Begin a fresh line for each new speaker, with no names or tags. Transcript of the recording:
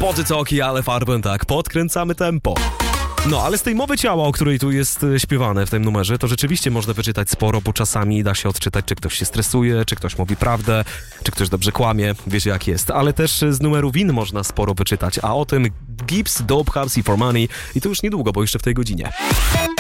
Pozycoki, ale farbę, tak, podkręcamy tempo. No, ale z tej mowy ciała, o której tu jest śpiewane w tym numerze, to rzeczywiście można wyczytać sporo, bo czasami da się odczytać, czy ktoś się stresuje, czy ktoś mówi prawdę, czy ktoś dobrze kłamie, wiecie jak jest. Ale też z numeru win można sporo wyczytać, a o tym Gibbs, Dope House i For Money i to już niedługo, bo jeszcze w tej godzinie.